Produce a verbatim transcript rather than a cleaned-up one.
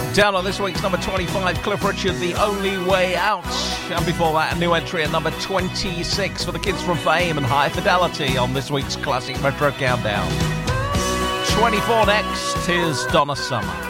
Down on this week's number twenty-five, Cliff Richard, The Only Way Out. And before that, a new entry at number twenty-six for the Kids from Fame and High Fidelity on this week's Classic Retro Countdown. twenty-four next, here's Donna Summer.